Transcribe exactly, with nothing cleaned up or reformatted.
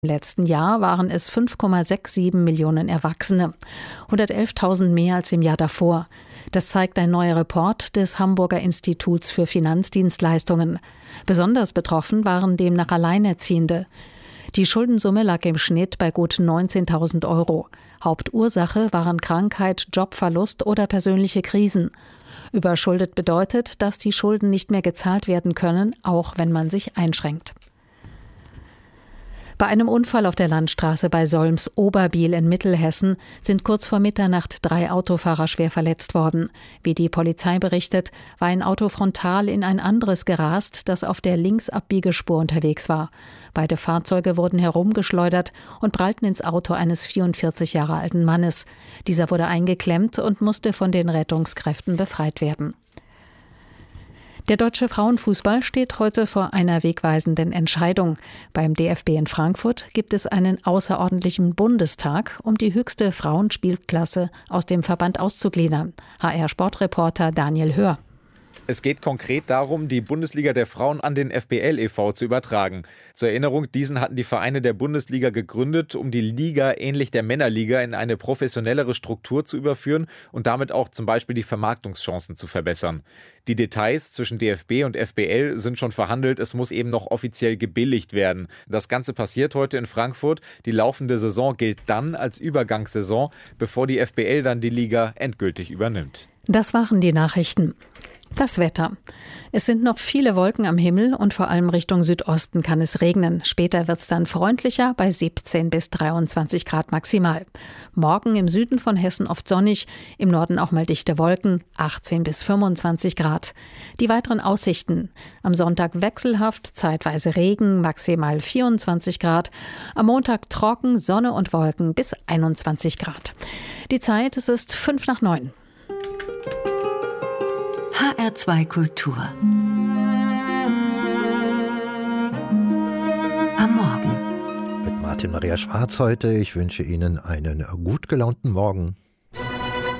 Im letzten Jahr waren es fünf Komma siebenundsechzig Millionen Erwachsene, hundertelftausend mehr als im Jahr davor. Das zeigt ein neuer Report des Hamburger Instituts für Finanzdienstleistungen. Besonders betroffen waren demnach Alleinerziehende. Die Schuldensumme lag im Schnitt bei gut neunzehntausend Euro. Hauptursache waren Krankheit, Jobverlust oder persönliche Krisen. Überschuldet bedeutet, dass die Schulden nicht mehr gezahlt werden können, auch wenn man sich einschränkt. Bei einem Unfall auf der Landstraße bei Solms-Oberbiel in Mittelhessen sind kurz vor Mitternacht drei Autofahrer schwer verletzt worden. Wie die Polizei berichtet, war ein Auto frontal in ein anderes gerast, das auf der Linksabbiegespur unterwegs war. Beide Fahrzeuge wurden herumgeschleudert und prallten ins Auto eines vierundvierzig Jahre alten Mannes. Dieser wurde eingeklemmt und musste von den Rettungskräften befreit werden. Der deutsche Frauenfußball steht heute vor einer wegweisenden Entscheidung. Beim D F B in Frankfurt gibt es einen außerordentlichen Bundestag, um die höchste Frauenspielklasse aus dem Verband auszugliedern. H R-Sportreporter Daniel Hör. Es geht konkret darum, die Bundesliga der Frauen an den F B L e V zu übertragen. Zur Erinnerung, diesen hatten die Vereine der Bundesliga gegründet, um die Liga ähnlich der Männerliga in eine professionellere Struktur zu überführen und damit auch zum Beispiel die Vermarktungschancen zu verbessern. Die Details zwischen D F B und F B L sind schon verhandelt, es muss eben noch offiziell gebilligt werden. Das Ganze passiert heute in Frankfurt. Die laufende Saison gilt dann als Übergangssaison, bevor die F B L dann die Liga endgültig übernimmt. Das waren die Nachrichten. Das Wetter. Es sind noch viele Wolken am Himmel und vor allem Richtung Südosten kann es regnen. Später wird es dann freundlicher bei siebzehn bis dreiundzwanzig Grad maximal. Morgen im Süden von Hessen oft sonnig, im Norden auch mal dichte Wolken, achtzehn bis fünfundzwanzig Grad. Die weiteren Aussichten. Am Sonntag wechselhaft, zeitweise Regen, maximal vierundzwanzig Grad. Am Montag trocken, Sonne und Wolken bis einundzwanzig Grad. Die Zeit, es ist fünf nach neun. H R zwei Kultur. Am Morgen. Mit Martin Maria Schwarz heute. Ich wünsche Ihnen einen gut gelaunten Morgen.